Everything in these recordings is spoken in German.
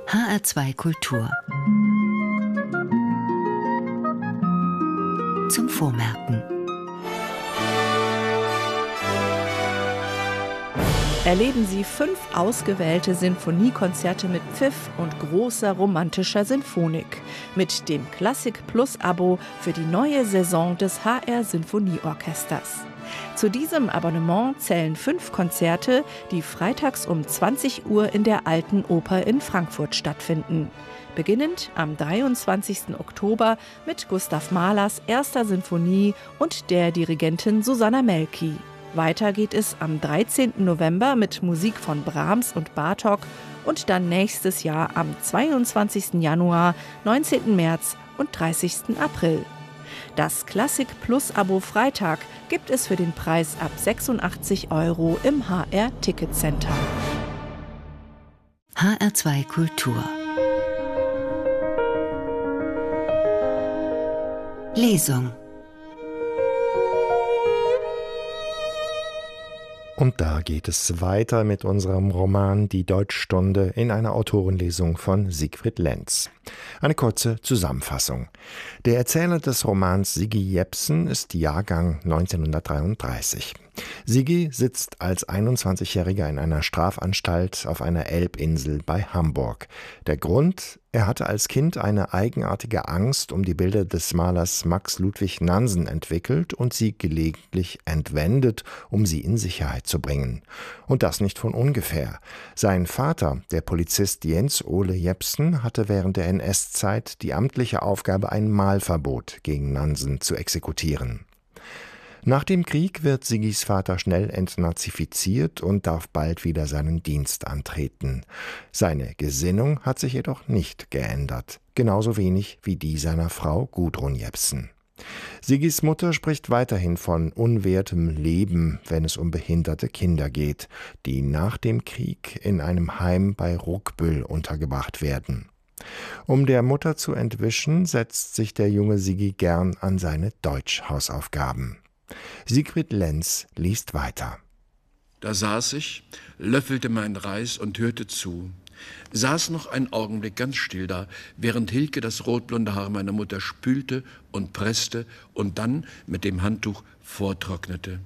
HR2 Kultur. Zum Vormerken. Erleben Sie 5 ausgewählte Sinfoniekonzerte mit Pfiff und großer romantischer Sinfonik mit dem Klassik Plus Abo für die neue Saison des HR Sinfonieorchesters. Zu diesem Abonnement zählen 5 Konzerte, die freitags um 20 Uhr in der Alten Oper in Frankfurt stattfinden. Beginnend am 23. Oktober mit Gustav Mahlers 1. Sinfonie und der Dirigentin Susanna Melki. Weiter geht es am 13. November mit Musik von Brahms und Bartók und dann nächstes Jahr am 22. Januar, 19. März und 30. April. Das Klassik Plus Abo Freitag gibt es für den Preis ab 86 € im HR Ticket Center. HR2 Kultur. Lesung. Und da geht es weiter mit unserem Roman Die Deutschstunde in einer Autorenlesung von Siegfried Lenz. Eine kurze Zusammenfassung. Der Erzähler des Romans Siggi Jepsen ist Jahrgang 1933. Siggi sitzt als 21-Jähriger in einer Strafanstalt auf einer Elbinsel bei Hamburg. Der Grund: Er hatte als Kind eine eigenartige Angst um die Bilder des Malers Max Ludwig Nansen entwickelt und sie gelegentlich entwendet, um sie in Sicherheit zu bringen. Und das nicht von ungefähr. Sein Vater, der Polizist Jens Ole Jepsen, hatte während der NS-Zeit die amtliche Aufgabe, ein Malverbot gegen Nansen zu exekutieren. Nach dem Krieg wird Siggis Vater schnell entnazifiziert und darf bald wieder seinen Dienst antreten. Seine Gesinnung hat sich jedoch nicht geändert, genauso wenig wie die seiner Frau Gudrun Jepsen. Siggis Mutter spricht weiterhin von unwertem Leben, wenn es um behinderte Kinder geht, die nach dem Krieg in einem Heim bei Ruckbüll untergebracht werden. Um der Mutter zu entwischen, setzt sich der junge Siggi gern an seine Deutsch-Hausaufgaben. Siegfried Lenz liest weiter. Da saß ich, löffelte meinen Reis und hörte zu. Saß noch einen Augenblick ganz still da, während Hilke das rotblonde Haar meiner Mutter spülte und presste und dann mit dem Handtuch vortrocknete.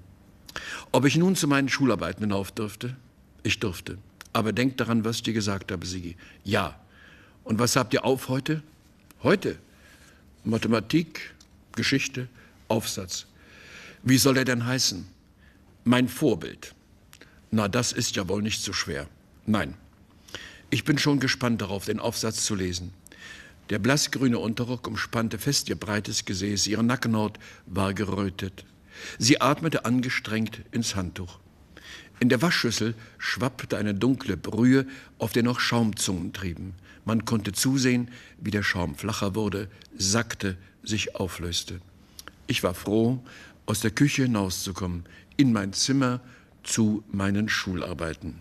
Ob ich nun zu meinen Schularbeiten hinauf durfte? Ich durfte. Aber denk daran, was ich dir gesagt habe, Siggi. Ja. Und was habt ihr auf heute? Heute? Mathematik, Geschichte, Aufsatz. Wie soll er denn heißen? Mein Vorbild. Na, das ist ja wohl nicht so schwer. Nein. Ich bin schon gespannt darauf, den Aufsatz zu lesen. Der blassgrüne Unterrock umspannte fest ihr breites Gesäß, ihre Nackenhaut war gerötet. Sie atmete angestrengt ins Handtuch. In der Waschschüssel schwappte eine dunkle Brühe, auf der noch Schaumzungen trieben. Man konnte zusehen, wie der Schaum flacher wurde, sackte, sich auflöste. Ich war froh, aus der Küche hinauszukommen, in mein Zimmer, zu meinen Schularbeiten.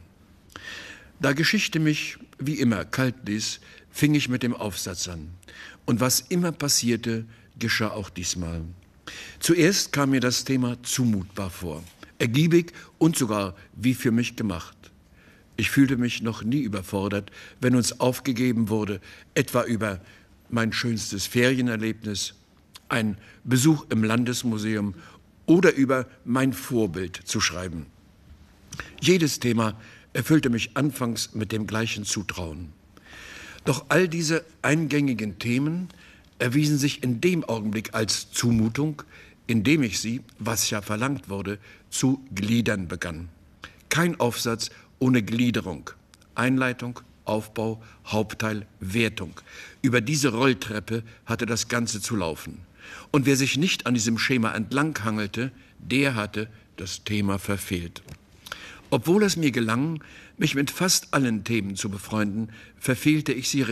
Da Geschichte mich, wie immer, kalt ließ, fing ich mit dem Aufsatz an. Und was immer passierte, geschah auch diesmal. Zuerst kam mir das Thema zumutbar vor, ergiebig und sogar wie für mich gemacht. Ich fühlte mich noch nie überfordert, wenn uns aufgegeben wurde, etwa über mein schönstes Ferienerlebnis, ein Besuch im Landesmuseum oder über mein Vorbild zu schreiben. Jedes Thema erfüllte mich anfangs mit dem gleichen Zutrauen. Doch all diese eingängigen Themen erwiesen sich in dem Augenblick als Zumutung, in dem ich sie, was ja verlangt wurde, zu gliedern begann. Kein Aufsatz ohne Gliederung, Einleitung, Aufbau, Hauptteil, Wertung. Über diese Rolltreppe hatte das Ganze zu laufen. Und wer sich nicht an diesem Schema entlanghangelte, der hatte das Thema verfehlt. Obwohl es mir gelang, mich mit fast allen Themen zu befreunden, verfehlte ich sie